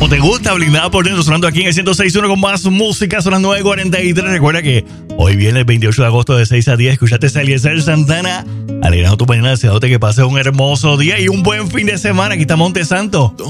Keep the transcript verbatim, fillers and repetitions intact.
como te gusta, blindada por dentro, sonando aquí en el ciento seis punto uno con más música, son las nueve cuarenta y tres. Recuerda que hoy viene el veintiocho de agosto de seis a diez. Escuchaste a Eliezer Santana, alegrando tu mañana, deseándote que pases un hermoso día y un buen fin de semana. Aquí está Monte Santo.